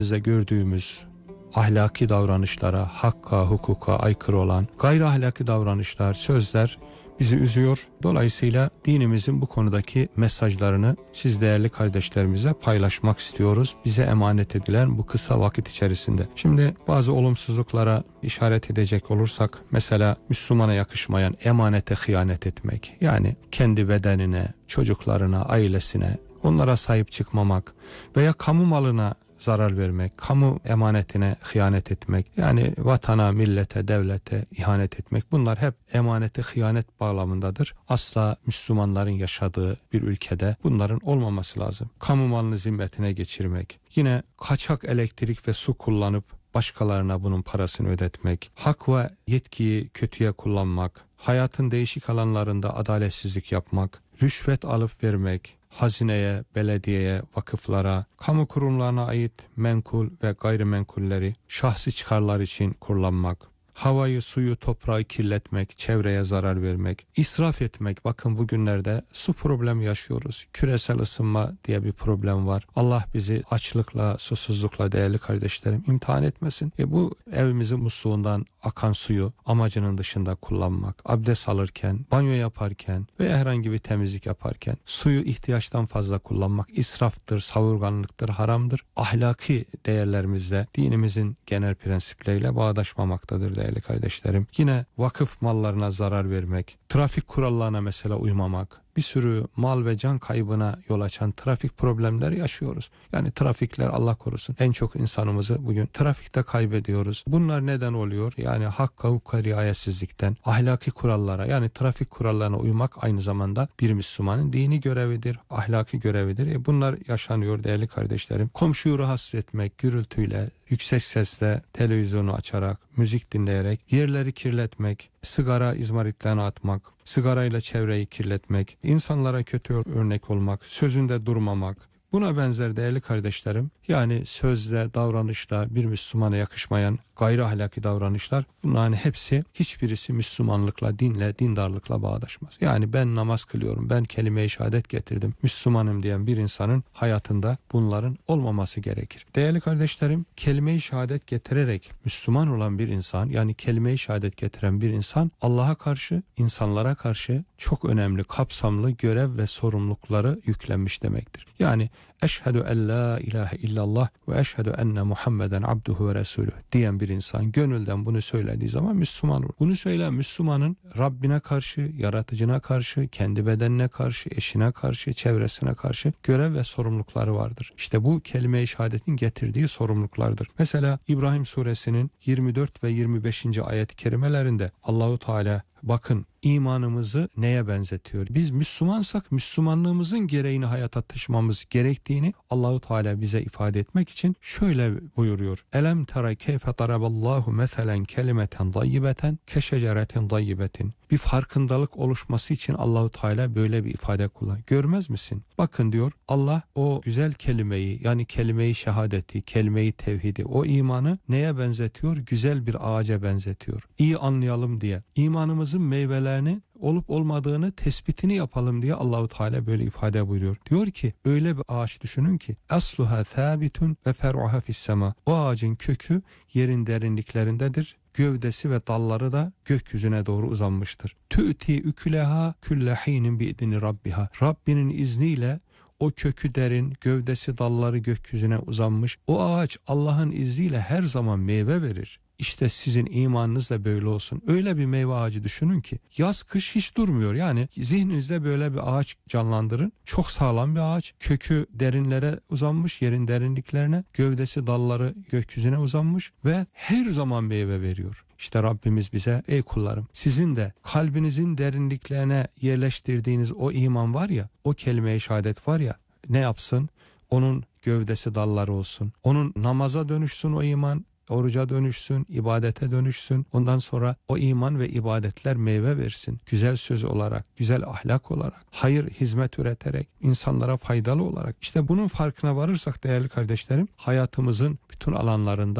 çevremizde gördüğümüz ahlaki davranışlara, hakka, hukuka aykırı olan gayri ahlaki davranışlar, sözler bizi üzüyor. Dolayısıyla dinimizin bu konudaki mesajlarını siz değerli kardeşlerimize paylaşmak istiyoruz. Bize emanet edilen bu kısa vakit içerisinde. Şimdi bazı olumsuzluklara işaret edecek olursak, mesela Müslümana yakışmayan emanete hıyanet etmek, yani kendi bedenine, çocuklarına, ailesine, onlara sahip çıkmamak veya kamu malına zarar vermek, kamu emanetine hıyanet etmek, yani vatana, millete, devlete ihanet etmek, bunlar hep emanete hıyanet bağlamındadır. Asla Müslümanların yaşadığı bir ülkede bunların olmaması lazım. Kamu malını zimmetine geçirmek, yine kaçak elektrik ve su kullanıp başkalarına bunun parasını ödetmek, hak ve yetkiyi kötüye kullanmak, hayatın değişik alanlarında adaletsizlik yapmak, rüşvet alıp vermek, hazineye, belediyeye, vakıflara, kamu kurumlarına ait menkul ve gayrimenkulleri şahsi çıkarlar için kullanmak, havayı, suyu, toprağı kirletmek, çevreye zarar vermek, israf etmek. Bakın bugünlerde su problemi yaşıyoruz. Küresel ısınma diye bir problem var. Allah bizi açlıkla, susuzlukla değerli kardeşlerim imtihan etmesin. Bu evimizin musluğundan akan suyu amacının dışında kullanmak, abdest alırken, banyo yaparken veya herhangi bir temizlik yaparken suyu ihtiyaçtan fazla kullanmak israftır, savurganlıktır, haramdır. Ahlaki değerlerimizle dinimizin genel prensipleriyle bağdaşmamaktadır değerli kardeşlerim. Yine vakıf mallarına zarar vermek, trafik kurallarına mesela uymamak, bir sürü mal ve can kaybına yol açan trafik problemleri yaşıyoruz. Yani trafikler, Allah korusun, en çok insanımızı bugün trafikte kaybediyoruz. Bunlar neden oluyor? Yani hakka, hukuka riayetsizlikten, ahlaki kurallara, yani trafik kurallarına uymak aynı zamanda bir Müslümanın dini görevidir, ahlaki görevidir. Bunlar yaşanıyor değerli kardeşlerim. Komşuyu rahatsız etmek, gürültüyle, yüksek sesle televizyonu açarak, müzik dinleyerek, yerleri kirletmek, sigara izmaritlerine atmak, sigarayla çevreyi kirletmek, insanlara kötü örnek olmak, sözünde durmamak, buna benzer değerli kardeşlerim, yani sözle, davranışla bir Müslümana yakışmayan gayri ahlaki davranışlar, bunların hepsi, hiçbirisi Müslümanlıkla, dinle, dindarlıkla bağdaşmaz. Yani ben namaz kılıyorum, ben kelime-i şehadet getirdim, Müslümanım diyen bir insanın hayatında bunların olmaması gerekir. Değerli kardeşlerim, kelime-i şehadet getirerek Müslüman olan bir insan, yani kelime-i şehadet getiren bir insan, Allah'a karşı, insanlara karşı çok önemli, kapsamlı görev ve sorumlulukları yüklenmiş demektir. Yani eşhedü en la ilahe illallah ve eşhedü enne Muhammeden abduhu ve resuluh diyen bir insan gönülden bunu söylediği zaman Müslüman olur. Bunu söyleyen Müslümanın Rabbine karşı, yaratıcına karşı, kendi bedenine karşı, eşine karşı, çevresine karşı görev ve sorumlulukları vardır. İşte bu kelime-i şehadetin getirdiği sorumluluklardır. Mesela İbrahim suresinin 24 ve 25. ayet-i kerimelerinde Allahu Teala bakın imanımızı neye benzetiyor? Biz Müslümansak Müslümanlığımızın gereğini hayata taşımamız gerektiğini Allahu Teala bize ifade etmek için şöyle buyuruyor. Elem tera keyfe daraballahu meselen kelimeten dayyibeten keşeceretin dayyibetin. Bir farkındalık oluşması için Allahu Teala böyle bir ifade kullanıyor. Görmez misin? Bakın diyor, Allah o güzel kelimeyi, yani kelime-i şehadeti, kelime-i tevhidi, o imanı neye benzetiyor? Güzel bir ağaca benzetiyor. İyi anlayalım diye. İmanımızın meyvelerini olup olmadığını tespitini yapalım diye Allahu Teala böyle ifade buyuruyor. Diyor ki öyle bir ağaç düşünün ki asluha sabitun ve fer'uha fis sema. O ağacın kökü yerin derinliklerindedir. Gövdesi ve dalları da gökyüzüne doğru uzanmıştır. Tü'ti üküleha küllehinin bi'dini rabbiha. Rabbinin izniyle o kökü derin, gövdesi dalları gökyüzüne uzanmış. O ağaç Allah'ın izniyle her zaman meyve verir. İşte sizin imanınız da böyle olsun. Öyle bir meyve ağacı düşünün ki yaz kış hiç durmuyor. Yani zihninizde böyle bir ağaç canlandırın. Çok sağlam bir ağaç. Kökü derinlere uzanmış, yerin derinliklerine. Gövdesi dalları gökyüzüne uzanmış ve her zaman meyve veriyor. İşte Rabbimiz bize ey kullarım, sizin de kalbinizin derinliklerine yerleştirdiğiniz o iman var ya, o kelime-i şehadet var ya, ne yapsın? Onun gövdesi dalları olsun. Onun namaza dönüşsün o iman. Oruca dönüşsün, ibadete dönüşsün. Ondan sonra o iman ve ibadetler meyve versin. Güzel söz olarak, güzel ahlak olarak, hayır, hizmet üreterek, insanlara faydalı olarak. İşte bunun farkına varırsak değerli kardeşlerim, hayatımızın bütün alanlarında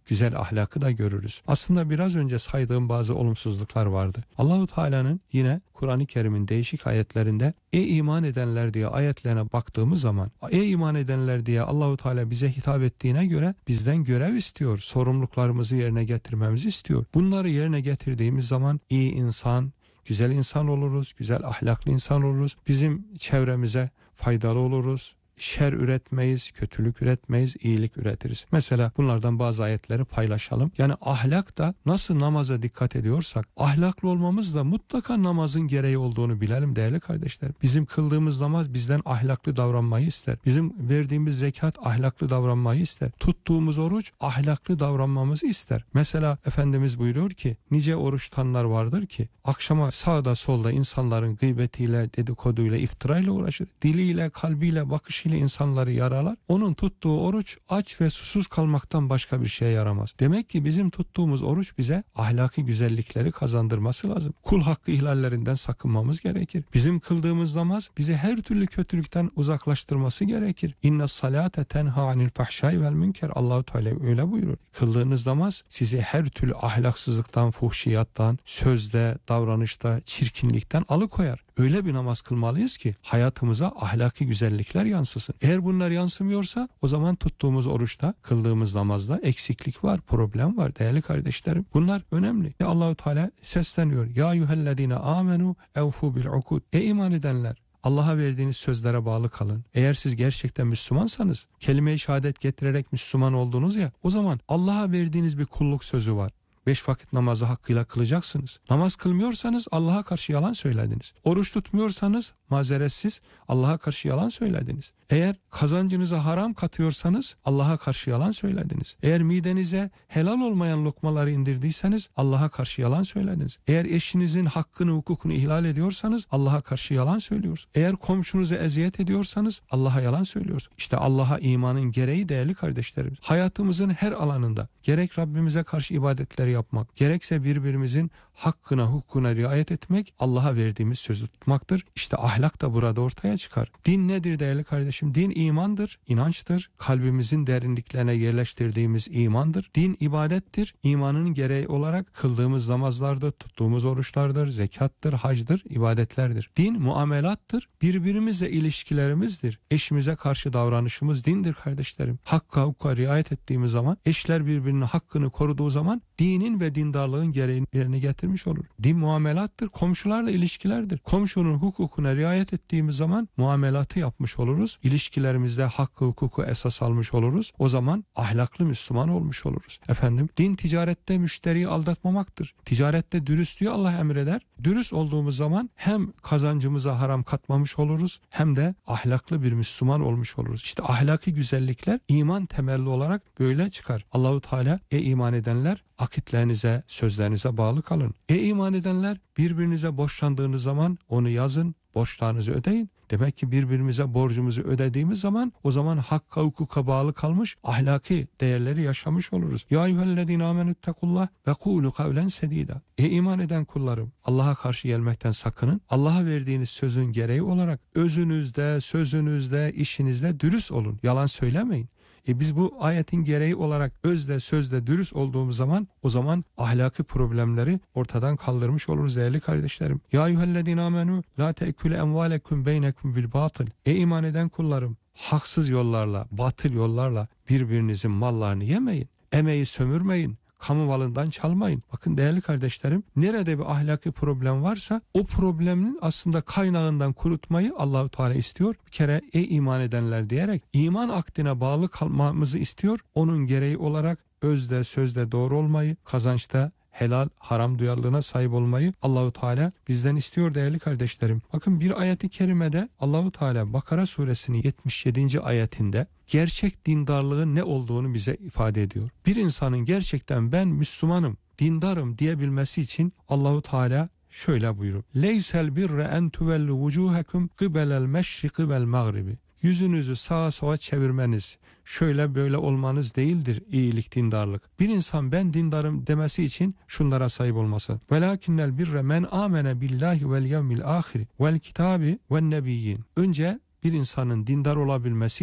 güzel ahlakı da görürüz. Aslında biraz önce saydığım bazı olumsuzluklar vardı. Allahu Teala'nın yine Kur'an-ı Kerim'in değişik ayetlerinde iman edenler diye ayetlerine baktığımız zaman iman edenler diye Allahu Teala bize hitap ettiğine göre bizden görev istiyor. Sorumluluklarımızı yerine getirmemizi istiyor. Bunları yerine getirdiğimiz zaman iyi insan, güzel insan oluruz, güzel ahlaklı insan oluruz. Bizim çevremize faydalı oluruz. Şer üretmeyiz, kötülük üretmeyiz, iyilik üretiriz. Mesela bunlardan bazı ayetleri paylaşalım. Yani ahlak da nasıl namaza dikkat ediyorsak, ahlaklı olmamız da mutlaka namazın gereği olduğunu bilelim değerli kardeşler. Bizim kıldığımız namaz bizden ahlaklı davranmayı ister. Bizim verdiğimiz zekat ahlaklı davranmayı ister. Tuttuğumuz oruç ahlaklı davranmamızı ister. Mesela Efendimiz buyuruyor ki, nice oruç tutanlar vardır ki akşama sağda solda insanların gıybetiyle, dedikoduyla, iftirayla uğraşır. Diliyle, kalbiyle, bakışıyla insanları yaralar. Onun tuttuğu oruç aç ve susuz kalmaktan başka bir şeye yaramaz. Demek ki bizim tuttuğumuz oruç bize ahlaki güzellikleri kazandırması lazım. Kul hakkı ihlallerinden sakınmamız gerekir. Bizim kıldığımız namaz bizi her türlü kötülükten uzaklaştırması gerekir. İnne salate tenha anil fahşai vel münker. Allahu Teala öyle buyurur. Kıldığınız namaz sizi her türlü ahlaksızlıktan, fuhşiyattan, sözde, davranışta, çirkinlikten alıkoyar. Öyle bir namaz kılmalıyız ki hayatımıza ahlaki güzellikler yansısın. Eğer bunlar yansımıyorsa o zaman tuttuğumuz oruçta, kıldığımız namazda eksiklik var, problem var değerli kardeşlerim. Bunlar önemli. Allahu Teala sesleniyor. Ya eyyühellezine amenu evfu bil ukud. İman edenler, Allah'a verdiğiniz sözlere bağlı kalın. Eğer siz gerçekten Müslümansanız, kelime-i şehadet getirerek Müslüman oldunuz ya, o zaman Allah'a verdiğiniz bir kulluk sözü var. 5 vakit namazı hakkıyla kılacaksınız. Namaz kılmıyorsanız Allah'a karşı yalan söylediniz. Oruç tutmuyorsanız mazeretsiz Allah'a karşı yalan söylediniz. Eğer kazancınıza haram katıyorsanız Allah'a karşı yalan söylediniz. Eğer midenize helal olmayan lokmaları indirdiyseniz Allah'a karşı yalan söylediniz. Eğer eşinizin hakkını, hukukunu ihlal ediyorsanız Allah'a karşı yalan söylüyorsunuz. Eğer komşunuza eziyet ediyorsanız Allah'a yalan söylüyorsunuz. İşte Allah'a imanın gereği değerli kardeşlerim. Hayatımızın her alanında gerek Rabbimize karşı ibadetleri yapmak, gerekse birbirimizin hakkına, hukukuna riayet etmek, Allah'a verdiğimiz sözü tutmaktır. İşte ahlak da burada ortaya çıkar. Din nedir değerli kardeşim? Din imandır, inançtır. Kalbimizin derinliklerine yerleştirdiğimiz imandır. Din ibadettir. İmanın gereği olarak kıldığımız namazlardır, tuttuğumuz oruçlardır, zekattır, hacdır, ibadetlerdir. Din muamelattır. Birbirimizle ilişkilerimizdir. Eşimize karşı davranışımız dindir kardeşlerim. Hakka, hukuka riayet ettiğimiz zaman, eşler birbirinin hakkını koruduğu zaman dinin ve dindarlığın gereğini yerine getirmiş olur. Din muamelattır. Komşularla ilişkilerdir. Komşunun hukukuna riayet ettiğimiz zaman muamelatı yapmış oluruz. İlişkilerimizde hakkı, hukuku esas almış oluruz. O zaman ahlaklı Müslüman olmuş oluruz. Din ticarette müşteriyi aldatmamaktır. Ticarette dürüstlüğü Allah emreder. Dürüst olduğumuz zaman hem kazancımıza haram katmamış oluruz hem de ahlaklı bir Müslüman olmuş oluruz. İşte ahlaki güzellikler iman temelli olarak böyle çıkar. Allahu Teala iman edenler akitlerinize, sözlerinize bağlı kalın. İman edenler birbirinize borçlandığınız zaman onu yazın, borçlarınızı ödeyin. Demek ki birbirimize borcumuzu ödediğimiz zaman o zaman hakka, hukuka bağlı kalmış ahlaki değerleri yaşamış oluruz. Ya eyyühellezine amenüttekullah ve kulu kavlen sedida. İman eden kullarım, Allah'a karşı gelmekten sakının. Allah'a verdiğiniz sözün gereği olarak özünüzde, sözünüzde, işinizde dürüst olun. Yalan söylemeyin. Biz bu ayetin gereği olarak özde, sözde dürüst olduğumuz zaman o zaman ahlaki problemleri ortadan kaldırmış oluruz değerli kardeşlerim. Ya eyyühellezine amenu la te'külü emvalekum beynekum bil batıl. İman eden kullarım, haksız yollarla, batıl yollarla birbirinizin mallarını yemeyin. Emeği sömürmeyin. Kamu malından çalmayın. Bakın değerli kardeşlerim, nerede bir ahlaki problem varsa o problemin aslında kaynağından kurutmayı Allahu Teala istiyor. Bir kere iman edenler diyerek iman akdine bağlı kalmamızı istiyor. Onun gereği olarak özde, sözde doğru olmayı, kazançta helal, haram duyarlılığına sahip olmayı Allahu Teala bizden istiyor değerli kardeşlerim. Bakın bir ayeti kerimede Allahu Teala Bakara suresinin 77. ayetinde gerçek dindarlığın ne olduğunu bize ifade ediyor. Bir insanın gerçekten ben Müslümanım, dindarım diyebilmesi için Allahu Teala şöyle buyuruyor. Leysel birre en tuvellu vucuhakum kıbelel meşriki vel mağribi. Yüzünüzü sağa sola çevirmeniz, şöyle böyle olmanız değildir iyilik, dindarlık. Bir insan ben dindarım demesi için şunlara sahip olması. Velakinnel birre men amene billahi vel yevmil ahiri vel kitabi vel nebiyyin. Önce bir insanın dindar olabilmesi için,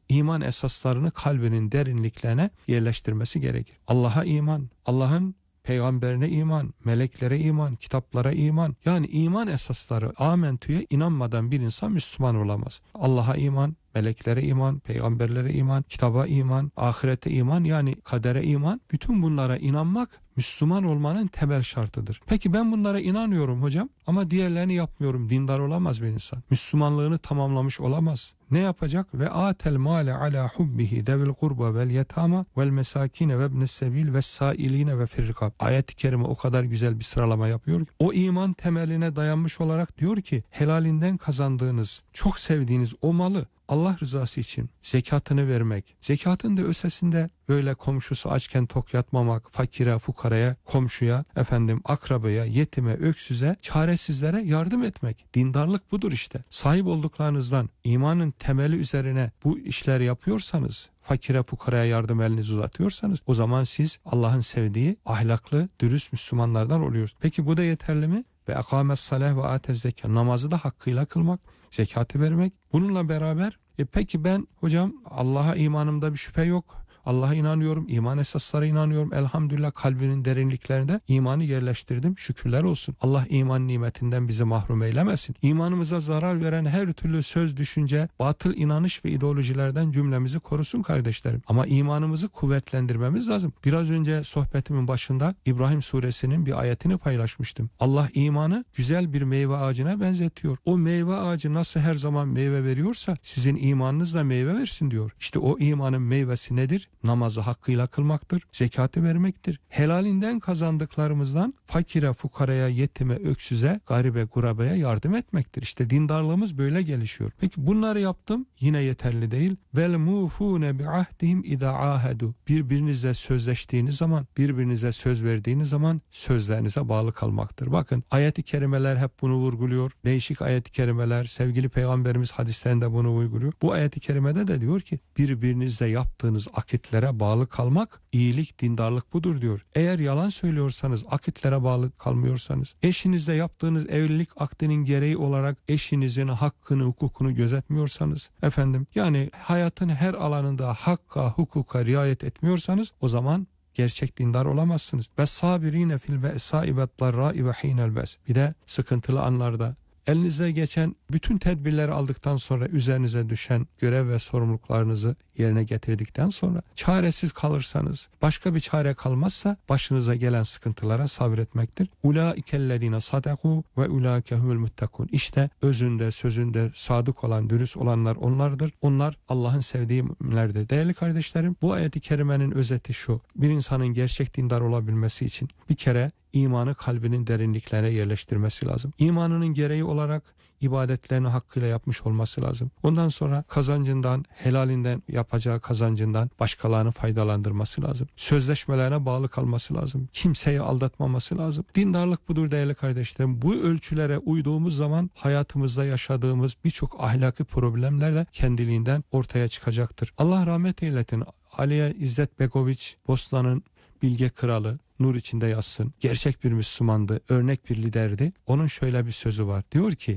iman esaslarını kalbinin derinliklerine yerleştirmesi gerekir. Allah'a iman, Allah'ın peygamberine iman, meleklere iman, kitaplara iman. Yani iman esasları, amentüye inanmadan bir insan Müslüman olamaz. Allah'a iman, meleklere iman, peygamberlere iman, kitaba iman, ahirete iman, yani kadere iman. Bütün bunlara inanmak Müslüman olmanın temel şartıdır. Peki ben bunlara inanıyorum hocam ama diğerlerini yapmıyorum. Dindar olamaz bir insan. Müslümanlığını tamamlamış olamaz. Ne yapacak? Ve atel male ala hubbihi devil kurba vel yetama vel mesakine ve ibnes sebil ve sailine ve firrikab. Ayet-i kerime o kadar güzel bir sıralama yapıyor ki, o iman temeline dayanmış olarak diyor ki, helalinden kazandığınız, çok sevdiğiniz o malı Allah rızası için zekatını vermek. Zekatın da ötesinde böyle komşusu açken tok yatmamak, fakire, fukaraya, komşuya, akrabaya, yetime, öksüze, çaresizlere yardım etmek. Dindarlık budur işte. Sahip olduklarınızdan imanın temeli üzerine bu işleri yapıyorsanız, fakire, fukaraya yardım elinizi uzatıyorsanız, o zaman siz Allah'ın sevdiği ahlaklı, dürüst Müslümanlardan oluyorsunuz. Peki bu da yeterli mi? Ve akames salah ve atez zekat, namazı da hakkıyla kılmak, zekatı vermek. Bununla beraber peki ben hocam Allah'a imanımda bir şüphe yok. Allah'a inanıyorum, iman esaslara inanıyorum. Elhamdülillah kalbinin derinliklerinde imanı yerleştirdim. Şükürler olsun. Allah iman nimetinden bizi mahrum eylemesin. İmanımıza zarar veren her türlü söz, düşünce, batıl inanış ve ideolojilerden cümlemizi korusun kardeşlerim. Ama imanımızı kuvvetlendirmemiz lazım. Biraz önce sohbetimin başında İbrahim suresinin bir ayetini paylaşmıştım. Allah imanı güzel bir meyve ağacına benzetiyor. O meyve ağacı nasıl her zaman meyve veriyorsa sizin imanınız da meyve versin diyor. İşte o imanın meyvesi nedir? Namazı hakkıyla kılmaktır, zekatı vermektir. Helalinden kazandıklarımızdan fakire, fukaraya, yetime, öksüze, garibe, kurabaya yardım etmektir. İşte dindarlığımız böyle gelişiyor. Peki bunları yaptım, yine yeterli değil. Vel mufune bi ahdihim ida ahedu. Birbirinizle sözleştiğiniz zaman, birbirinize söz verdiğiniz zaman sözlerinize bağlı kalmaktır. Bakın ayet-i kerimeler hep bunu vurguluyor. Değişik ayet-i kerimeler, sevgili peygamberimiz hadislerinde bunu uyguluyor. Bu ayet-i kerimede de diyor ki, birbirinizle yaptığınız akitlere bağlı kalmak, iyilik, dindarlık budur diyor. Eğer yalan söylüyorsanız, akitlere bağlı kalmıyorsanız, eşinizle yaptığınız evlilik akdinin gereği olarak eşinizin hakkını, hukukunu gözetmiyorsanız, yani hayatın her alanında hakka, hukuka riayet etmiyorsanız, o zaman gerçek dindar olamazsınız. Ve sabirine fil be'sai ve darrai ve hinel bes. Bir de sıkıntılı anlarda elinize geçen bütün tedbirleri aldıktan sonra, üzerinize düşen görev ve sorumluluklarınızı yerine getirdikten sonra çaresiz kalırsanız, başka bir çare kalmazsa başınıza gelen sıkıntılara sabretmektir. Ulaikellezine sadaku ve ulaikehumul muttakun. İşte özünde, sözünde sadık olan, dürüst olanlar onlardır. Onlar Allah'ın sevdiği müminlerdir. Değerli kardeşlerim, bu ayet-i kerimenin özeti şu: bir insanın gerçek dindar olabilmesi için bir kere imanı kalbinin derinliklerine yerleştirmesi lazım. İmanının gereği olarak ibadetlerini hakkıyla yapmış olması lazım. Ondan sonra kazancından, helalinden yapacağı kazancından başkalarını faydalandırması lazım. Sözleşmelerine bağlı kalması lazım. Kimseyi aldatmaması lazım. Dindarlık budur değerli kardeşlerim. Bu ölçülere uyduğumuz zaman hayatımızda yaşadığımız birçok ahlaki problemler de kendiliğinden ortaya çıkacaktır. Allah rahmet eylesin. Aliye İzzet Begoviç, Bosna'nın bilge kralı, nur içinde yatsın, gerçek bir Müslümandı, örnek bir liderdi. Onun şöyle bir sözü var. Diyor ki,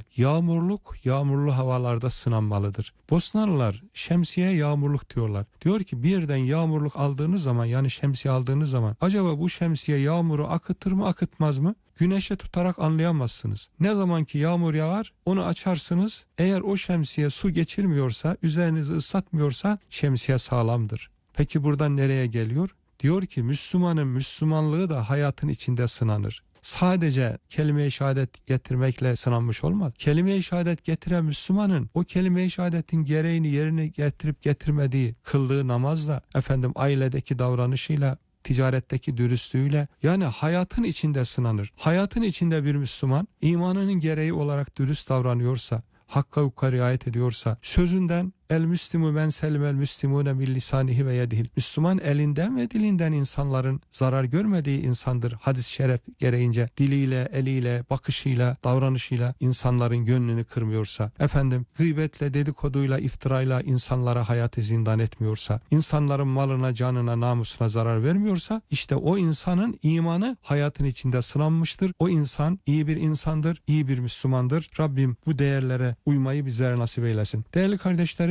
yağmurlu havalarda sınanmalıdır. Bosnalılar şemsiye yağmurluk diyorlar. Diyor ki, bir yerden yağmurluk aldığınız zaman, yani şemsiye aldığınız zaman, acaba bu şemsiye yağmuru akıtır mı, akıtmaz mı? Güneşe tutarak anlayamazsınız. Ne zaman ki yağmur yağar, onu açarsınız. Eğer o şemsiye su geçirmiyorsa, üzerinizi ıslatmıyorsa şemsiye sağlamdır. Peki buradan nereye geliyor? Diyor ki, Müslümanın Müslümanlığı da hayatın içinde sınanır. Sadece kelime-i şehadet getirmekle sınanmış olmaz. Kelime-i şehadet getiren Müslümanın o kelime-i şehadetin gereğini yerine getirip getirmediği, kıldığı namazla, ailedeki davranışıyla, ticaretteki dürüstlüğüyle, yani hayatın içinde sınanır. Hayatın içinde bir Müslüman imanının gereği olarak dürüst davranıyorsa, hakka hukuka riayet ediyorsa, sözünden el müslimu men selimel müslimune min lisanihi ve yedihil. Müslüman elinden ve dilinden insanların zarar görmediği insandır. Hadis-i şeref gereğince diliyle, eliyle, bakışıyla, davranışıyla insanların gönlünü kırmıyorsa, gıybetle, dedikoduyla, iftirayla insanlara hayatı zindan etmiyorsa, insanların malına, canına, namusuna zarar vermiyorsa, işte o insanın imanı hayatın içinde sınanmıştır. O insan iyi bir insandır, iyi bir Müslümandır. Rabbim bu değerlere uymayı bizlere nasip eylesin. Değerli kardeşlerim,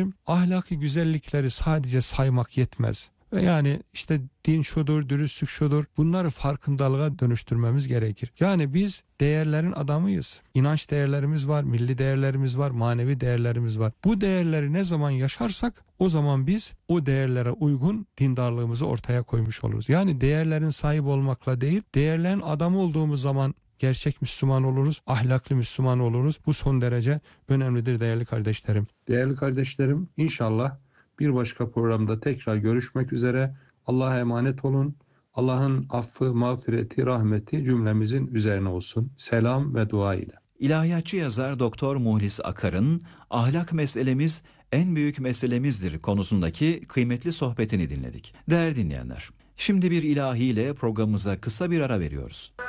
kardeşlerim, ahlaki güzellikleri sadece saymak yetmez. Yani işte din şudur, dürüstlük şudur. Bunları farkındalığa dönüştürmemiz gerekir. Yani biz değerlerin adamıyız. İnanç değerlerimiz var, milli değerlerimiz var, manevi değerlerimiz var. Bu değerleri ne zaman yaşarsak o zaman biz o değerlere uygun dindarlığımızı ortaya koymuş oluruz. Yani değerlerin sahibi olmakla değil, değerlerin adamı olduğumuz zaman gerçek Müslüman oluruz, ahlaklı Müslüman oluruz. Bu son derece önemlidir değerli kardeşlerim. Değerli kardeşlerim, inşallah bir başka programda tekrar görüşmek üzere. Allah'a emanet olun. Allah'ın affı, mağfireti, rahmeti cümlemizin üzerine olsun. Selam ve dua ile. İlahiyatçı yazar Doktor Muhlis Akar'ın "Ahlak meselemiz en büyük meselemizdir" konusundaki kıymetli sohbetini dinledik. Değerli dinleyenler, şimdi bir ilahiyle programımıza kısa bir ara veriyoruz.